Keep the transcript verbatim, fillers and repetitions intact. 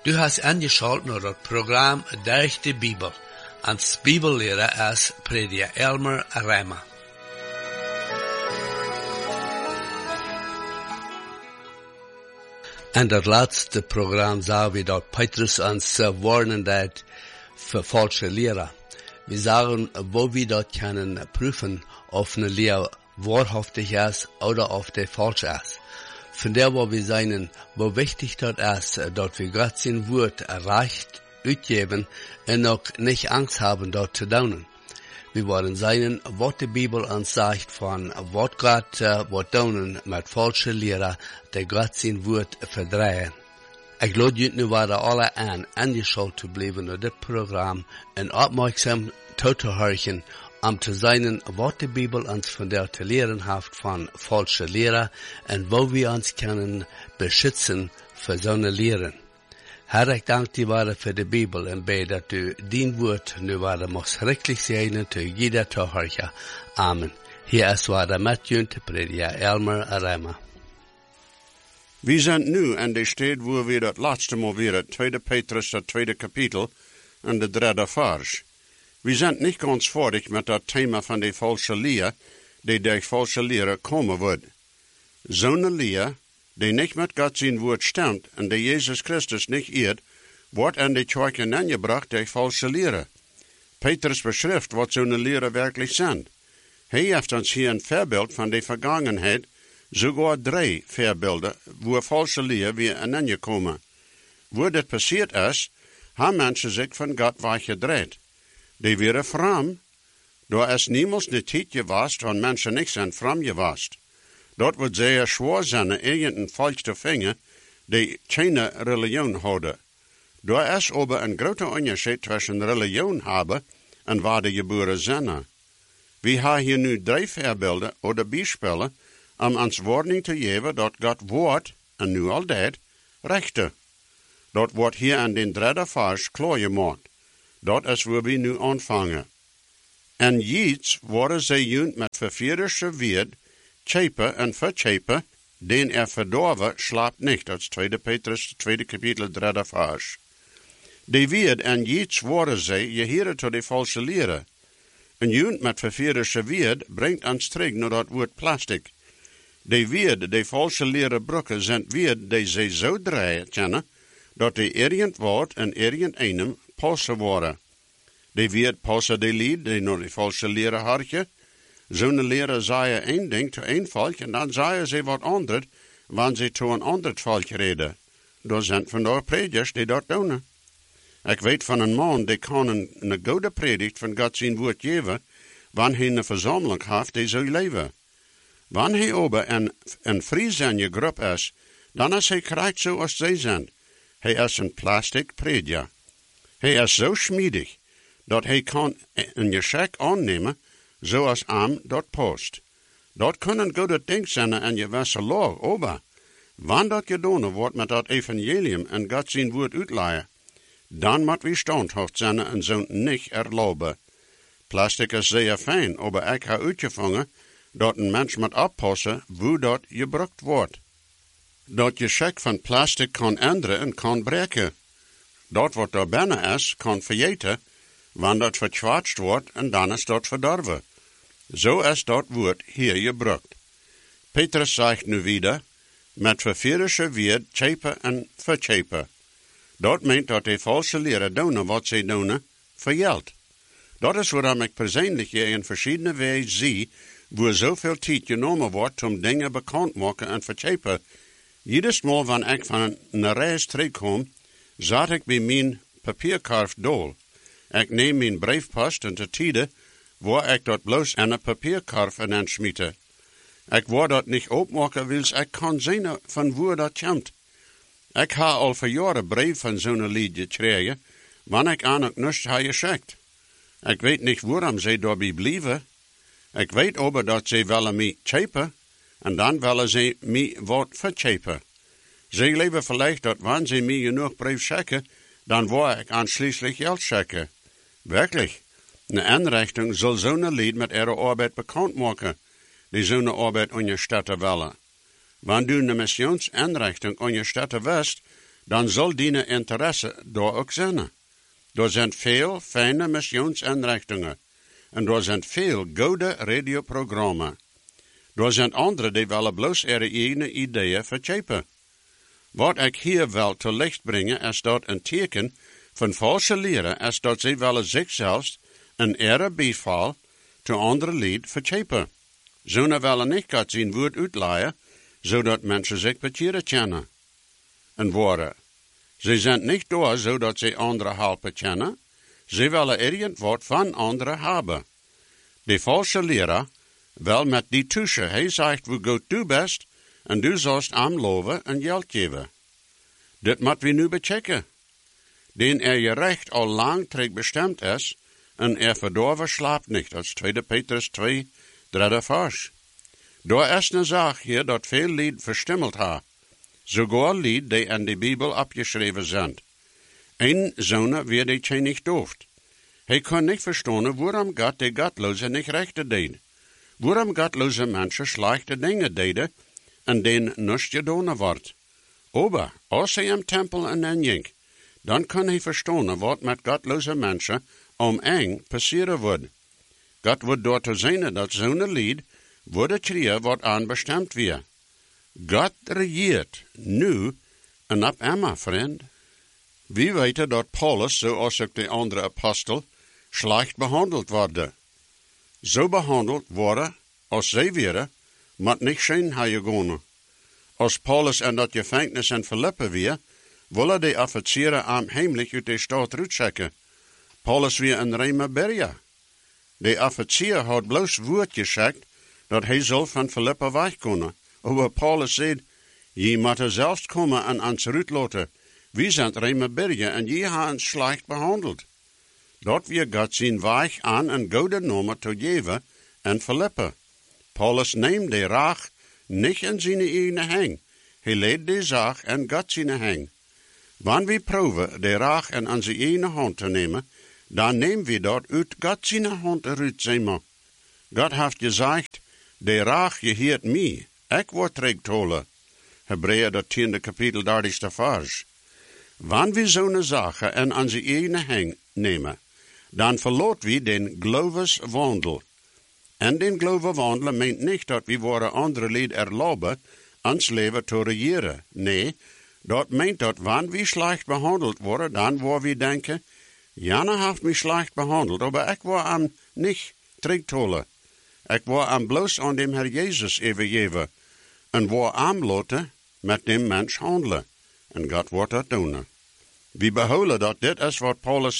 Du hast angeschaut naar het programma Durch de Bibel. Als Bibellehrer is prediker Elmer Reimer. En dat laatste programma zagen we dat Petrus ons warnen deed voor falsche leraar. We zagen wo we dat kunnen prüfen of een leer wahrhaftig is oder of die falsch is. Von der wo wir seinen, wo wichtig dort ist, dort wir Gott sein Wort erreicht, uitgeben und auch nicht Angst haben, dort zu daunen. Wir wollen seinen, was die Bibel uns sagt von, was Gott, uh, was daunen mit falschen Lehrer, die Gott sein Wort verdrehen. Ich lade jullie nu waren alle aan, angeschaut zu bleiben naar dit Programm und aufmerksam zuzuhören, um zu sein, was die Bibel uns von der zu lehren hat von falschen Lehrer und wo wir uns können beschützen für so eine Lehren. Herr, ich danke dir waren für die Bibel und bete, dass du dein Wort nu waren muss richtig sein zu jeder Zuhörer. Amen. Hier ist war mit Jünte Prediger Elmer Reimer. Wir sind nu an der Stelle, wo wir das letzte Mal wieder, tweede Petrus, das zweite Kapitel, und der dritte Vers. Wir sind nicht ganz fertig mit das Thema von der falschen Lehre, die durch falsche Lehre kommen wird. So eine Lehre, die nicht mit Gott sein Wort stimmt und die Jesus Christus nicht ehrt, wird an die Kirche angebracht durch falsche Lehre. Petrus beschreibt, was so eine Lehre wirklich sind. Er hat uns hier ein Vorbild von der Vergangenheit, sogar drei Vorbilder, wo falsche Lehre wir angekommen. Wo das passiert ist, haben Menschen sich von Gott weggedreht. Die wären fram, da ist niemals eine Zeit gewast, wenn Menschen nicht sind fram gewast. Dort wird sehr schwer sein, irgendein Volk zu finden, die keine Religion haben. Da ist aber ein großer Unterschied zwischen Religion haben und waar die geboren sind. Wir haben hier nu drei Vorbilder oder Beispiele, um uns Warning zu geben, dass Gott Wort, und nu al dat, rechte. Dat wordt hier an den dritten Vers klar gemacht. Dat is waar we nu anfangen. En iets worden zij junt met vervierdersche Wert, tjepen en vertjepen, den er verdorven slaapt niet. Dat is tweede Petrus, tweede kapitel, derde vers. Die Wert en iets worden zij, je heren tot de falsche leren. En junt met vervierdersche Wert brengt ons terug naar dat woord plastic. Die Wert, die falsche leren broeken, zijn Wert die zij zo draaien kennen, dat die irgend woord en irgend einem passen worden. Die Wert passen die lied, die naar die falsche leren hartje. Zo'n leren zei één ding te één volk en dan zei ze wat anders, wanneer ze te een ander volk reden. Dat zijn vandaag predikers die dat doen. Ik weet van een man die kan een, een goede predigt van God zijn woord geven, wanneer hij een verzameling heeft die zou leven. Wanneer hij ober een, een Fries in je groep is, dan is hij krijgt zoals zij zijn. Hij is een plastic prediker. Hij is zo schmiedig, dat hij kan een geschenk aannemen, zoals hem dat past. Dat kunnen goede dingen zijn in je wisse laag, aber wanneer dat gedaan wordt met dat evangelium en God zijn woord uitleggen, dan moet we standhaft zijn en zo niet erlauben. Plastic is zeer fijn, aber ik heb uitgevangen dat een mens moet oppassen hoe dat gebruikt wordt. Dat geschenk van plastic kan änderen en kan breken. Dat wat er binnen is, kan vergeten, wanneer dat verkwartst wordt en dan is dat verdorven. Zo is dat woord hier gebruikt. Petrus zegt nu wieder, met vervierdersche Wert tjepen en vertjepen. Dat meent dat die falsche leren doen wat ze doen, vergeld. Dat is waarom ik persoonlijk je in verschillende wijzen zie, waar zoveel tijd genomen wordt om dingen bekend maken en vertjepen. Jedes Mal, wanneer ik van een reis terugkom, zat ik bij mijn papierkarf dol. Ik neem mijn briefpost en de tijden, waar ik dat bloos aan een papierkarf en smeten. Ik wil dat niet opmaken, wils ik kan zien van waar dat komt. Ik heb al voor jaren brief van zo'n lied gekregen, wanneer ik aan het niets heb geschickt. Ik weet niet waarom ze daarbij blijven. Ik weet aber dat ze willen mij tjepen, en dan willen ze mij wat vertjepen. Ze leven vielleicht dat wanneer ze mij genoeg brief schikken, dan wil ik aansluitend geld schikken. Wirklich, een inrichting zal zo'n lied met ihre arbeid bekend maken, die zo'n arbeid ondersteunen willen. Wanneer du een missionsinrichting ondersteunen wist, dan zal die interesse daar ook zijn. Er zijn veel fijne missionsinrichtingen en er zijn veel goede radioprogrammen. Er zijn anderen die willen bloos ihre eigen ideeën verchepen. Wat ik hier wil te licht brengen is dat een teken van valse leren is dat zij willen zichzelf en ihre bijval te andere lied verchepen. Zo'n willen niet God zijn woord uitleiden, zodat mensen zich bekeren kennen. En woorden, ze zijn niet daar zodat ze anderen helpen kennen, ze willen irgendwat van anderen hebben. De valse leraar wil met die tussen, hij zegt, hoe goed du best, en du zalst hem loven en geld geven. Dit moet we nu bechecken. Den er je recht al lang terug bestemd is, en er verdorven slaapt niet, als tweede Petrus twee, derde vers. Daar is een zaak hier dat veel lied verstimmeld ha, sogar lied die in de Bibel abgeschreven zijn. Een zoon wie die je niet dooft. Hij kon niet verstaan waarom God de godloze niet rechte deed. Waarom godloze mensen slechte dingen deden en den niets gedaan wordt. Aber als hij im tempel en en jink, dan kan hij verstaan wat met godloze mensen om eng passeren wordt. God wordt door te zijn dat zo'n lied wordt creëren wat aanbestemd weer. God regeert nu en op Emma, vriend. We weten dat Paulus, zoals ook de andere apostel, slecht behandeld worden. Zo behandeld worden, als zij waren, moet niet zijn gaan. Als Paulus in dat gevangenis in Philippe weer, willen de officieren hem heimelijk uit de stad uitchecken. Paulus weer in Remaberia. De officier had bloos woord gezegd dat hij zal van Philippe weg kunnen. Maar Paulus zei, je moet er zelfs komen en ons uitlaten. We zijn Remaberia en je hebt ons slecht behandeld. Dat weer God zijn weg aan een goede nummer te geven in Philippe. Paulus neemt de raag niet in zijn eigen hang. Hij leidt de zaak in God zijn hang. Wanneer we proeven de raag in onze eigen hand te nemen, dan nemen we dat uit God zijn hand eruit, zeg maar. God heeft gezegd, de raag je heert mij, ik word terugtolen. Hebreeën dat tiende kapitel dertigste vers. Wanneer we zo'n zaak in onze eigen hang nemen, dan verloot we den geloofswandel. En den geloofswandel meent niet dat we worden andere lied erlauben, ons leven te regeren. Nee, dat meent dat wanneer we slecht behandeld worden, dan waar we denken, Jana heeft me slecht behandeld, maar ik word hem niet terugtolen. Ik word hem bloos aan dem Herr Jezus overgeven. En word hem laten met dem mens handelen. En God wordt dat doen. We behouden dat dit is wat Paulus